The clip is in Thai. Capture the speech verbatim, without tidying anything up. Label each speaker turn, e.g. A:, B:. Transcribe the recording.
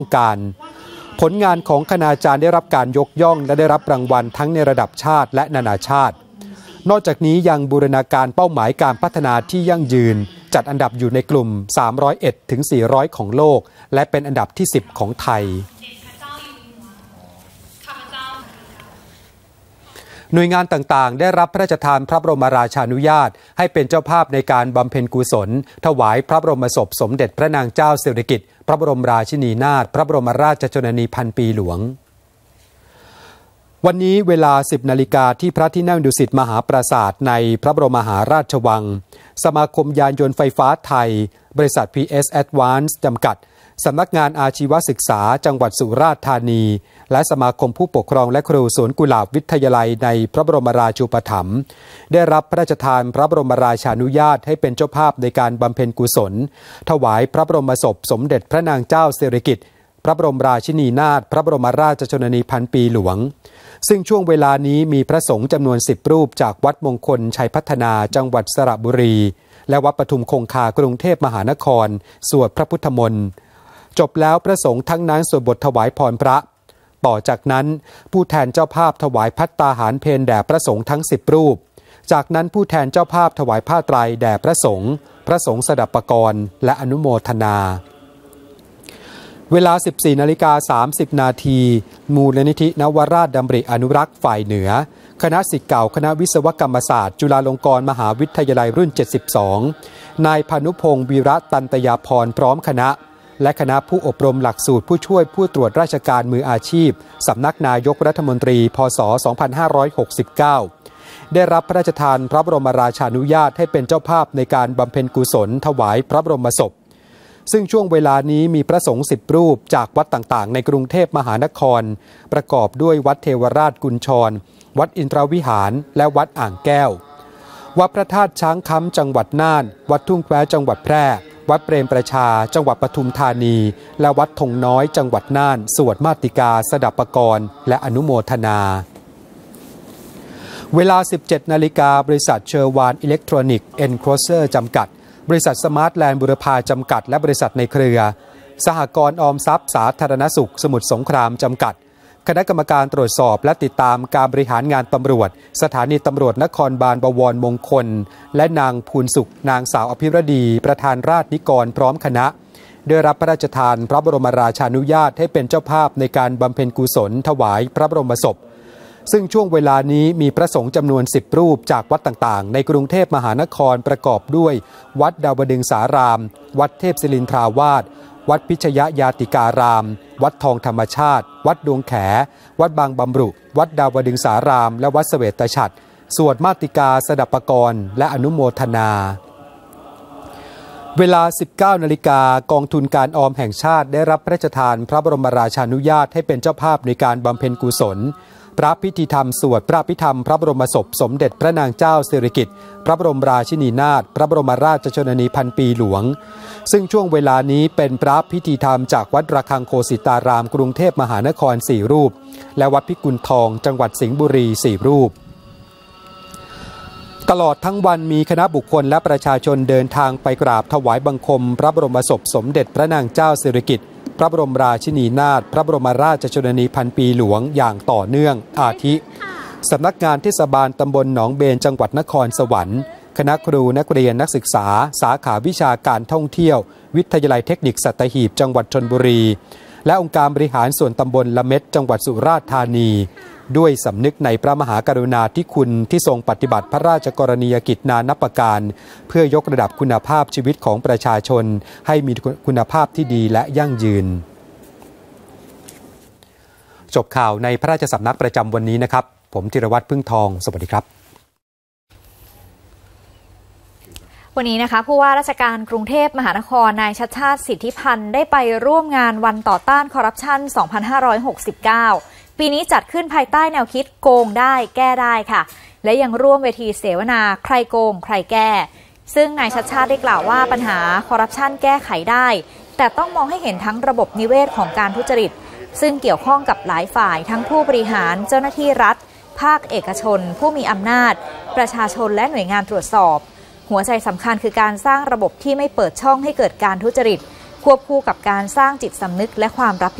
A: การผลงานของคณาจารย์ได้รับการยกย่องและได้รับรางวัลทั้งในระดับชาติและนานาชาตินอกจากนี้ยังบูรณาการเป้าหมายการพัฒนาที่ยั่งยืนจัดอันดับอยู่ในกลุ่มสามร้อยเอ็ดถึงสี่ร้อยของโลกและเป็นอันดับที่สิบของไทยหน่วยงานต่างๆได้รับพระราชทานพระบรมราชานุญาตให้เป็นเจ้าภาพในการบำเพ็ญกุศลถวายพระบรมศพสมเด็จพระนางเจ้าสิริกิติ์พระบรมราชินีนาถพระบรมราชชนนีพันปีหลวงวันนี้เวลา สิบนาฬิกาที่พระที่นั่งดุสิตมหาปราสาทในพระบรมมหาราชวังสมาคมยานยนต์ไฟฟ้าไทยบริษัท พี เอส Advance จำกัดสำนักงานอาชีวศึกษาจังหวัดสุราษฎร์ธานีและสมาคมผู้ปกครองและครูสวนกุหลาบวิทยาลัยในพระบรมราชูปถัมภ์ได้รับพระราชทานพระบรมราชานุญาตให้เป็นเจ้าภาพในการบำเพ็ญกุศลถวายพระบรมศพสมเด็จพระนางเจ้าสิริกิติ์พระบรมราชินีนาถพระบรมราชชนนีพันปีหลวงซึ่งช่วงเวลานี้มีพระสงฆ์จำนวนสิบรูปจากวัดมงคลชัยพัฒนาจังหวัดสระบุรีและวัดปทุมคงคากรุงเทพมหานครสวดพระพุทธมนต์จบแล้วพระสงฆ์ทั้งนั้นสวดบทถวายพรพระต่อจากนั้นผู้แทนเจ้าภาพถวายภัตตาหารเพลแด่พระสงฆ์ทั้งสิบรูปจากนั้นผู้แทนเจ้าภาพถวายผ้าไตรแด่พระสงฆ์พระสงฆ์สดับปกรณ์และอนุโมทนาเวลา สิบสี่นาฬิกาสามสิบนาทีมูลนิธินวราชดำริอนุรักษ์ฝ่ายเหนือคณะศิษย์เก่าคณะวิศวกรรมศาสตร์จุฬาลงกรณ์มหาวิทยาลัยรุ่นเจ็ดสิบสองนายพานุพงศ์วีระตันตยาภรณ์พร้อมคณะและคณะผู้อบรมหลักสูตรผู้ช่วยผู้ตรวจราชการมืออาชีพสำนักนายกรัฐมนตรีพ.ศ. สองพันห้าร้อยหกสิบเก้าได้รับพระราชทานพระบรมราชานุญาตให้เป็นเจ้าภาพในการบำเพ็ญกุศลถวายพระบรมศพซึ่งช่วงเวลานี้มีพระสงฆ์สิบรูปจากวัดต่างๆในกรุงเทพมหานครประกอบด้วยวัดเทวราชกุญชรวัดอินทรวิหารและวัดอ่างแก้ววัดพระธาตุช้างคำจังหวัดน่านวัดทุ่งแควจังหวัดแพร่วัดเปรมประชาจังหวัดปทุมธานีและวัดธงน้อยจังหวัดน่านสวดมาติกาสดับปกรณ์และอนุโมทนาเวลา สิบเจ็ดนาฬิกาบริษัทเชอร์วานอิเล็กทรอนิกส์เอ็นโครเซอร์จำกัดบริษัทสมาร์ทแลนด์บุรพาจำกัดและบริษัทในเครือสหกรณ์ออมทรัพย์สาธารณสุขสมุทรสงครามจำกัดคณะกรรมการตรวจสอบและติดตามการบริหารงานตำรวจสถานีตำรวจนครบาลบวรมงคลและนางภูลสุขนางสาวอภิรดีประธานราชนิกรพร้อมคณะได้รับพระราชทานพระบรมราชานุญาตให้เป็นเจ้าภาพในการบำเพ็ญกุศลถวายพระบรมศพซึ่งช่วงเวลานี้มีพระสงฆ์จำนวนสิบรูปจากวัดต่างๆในกรุงเทพมหานครประกอบด้วยวัดดาวดึงสารามวัดเทพศิรินทราวาสวัดพิชยยาติการามวัดทองธรรมชาติวัดดวงแขวัดบางบำรุวัดดาวดึงสารามและวัดเสวตฉัตรสวดมาติกาสดับปกรณ์และอนุโมทนาเวลา สิบเก้านาฬิกากองทุนการออมแห่งชาติได้รับพระราชทานพระบรมราชานุญาตให้เป็นเจ้าภาพในการบำเพ็ญกุศลพระพิธีธรรมสวดพระพิธรรมพระบรมศพสมเด็จพระนางเจ้าสิริกิติ์พระบรมราชินีนาถพระบรมราชชนนีพันปีหลวงซึ่งช่วงเวลานี้เป็นพระพิธีธรรมจากวัดระฆังโคสิตารามกรุงเทพมหานครสี่รูปและวัดพิกุลทองจังหวัดสิงห์บุรีสี่รูปตลอดทั้งวันมีคณะบุคคลและประชาชนเดินทางไปกราบถวายบังคมพระบรมศพสมเด็จพระนางเจ้าสิริกิติ์พระบรมราชินีนาถพระบรมราชชนนีพันปีหลวงอย่างต่อเนื่องอาทิสำนักงานเทศบาลตำบลหนองเบญจังหวัดนครสวรรค์คณะครูนักเรียนนักศึกษาสาขาวิชาการท่องเที่ยววิทยาลัยเทคนิคสัตหีบจังหวัดชลบุรีและองค์การบริหารส่วนตำบลละเม็ดจังหวัดสุราษฎร์ธานีด้วยสำนึกในพระมหากรุณาธิคุณที่ทรงปฏิบัติพระราชกรณียกิจนานับประการเพื่อยกระดับคุณภาพชีวิตของประชาชนให้มีคุณภาพที่ดีและยั่งยืนจบข่าวในพระราชสำนักประจำวันนี้นะครับผมธีรวัฒน์พึ่งทองสวัสดีครับ
B: วันนี้นะคะผู้ว่าราชการกรุงเทพมหานครนายชัชชาติสิทธิพันธ์ได้ไปร่วมงานวันต่อต้านคอร์รัปชันสองพันห้าร้อยหกสิบเก้าปีนี้จัดขึ้นภายใต้แนวคิดโกงได้แก้ได้ค่ะและยังร่วมเวทีเสวนาใครโกงใครแก้ซึ่งนายชัชชาติได้กล่าวว่าปัญหาคอร์รัปชันแก้ไขได้แต่ต้องมองให้เห็นทั้งระบบนิเวศของการทุจริตซึ่งเกี่ยวข้องกับหลายฝ่ายทั้งผู้บริหารเจ้าหน้าที่รัฐภาคเอกชนผู้มีอำนาจประชาชนและหน่วยงานตรวจสอบหัวใจสำคัญคือการสร้างระบบที่ไม่เปิดช่องให้เกิดการทุจริตควบคู่กับการสร้างจิตสำนึกและความรับ